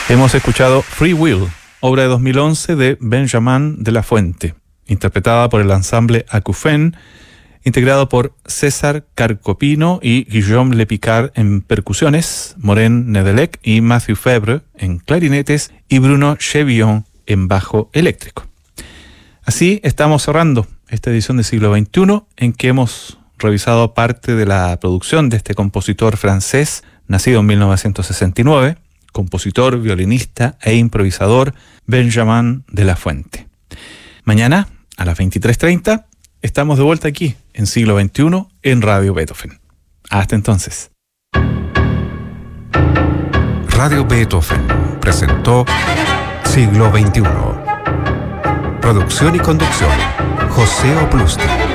Hemos escuchado Free Will, obra de 2011 de Benjamin de la Fuente, interpretada por el ensamble Acouphènes, integrado por César Carcopino y Guillaume Lepicard en percusiones, Maureen Nedelec y Matthew Febre en clarinetes y Bruno Chevillon en bajo eléctrico. Así estamos cerrando esta edición de Siglo XXI, en que hemos revisado parte de la producción de este compositor francés, nacido en 1969, compositor, violinista e improvisador Benjamin de la Fuente. Mañana, a las 23:30, estamos de vuelta aquí en Siglo XXI en Radio Beethoven. Hasta entonces. Radio Beethoven presentó Siglo XXI. Producción y conducción, José Oplusti.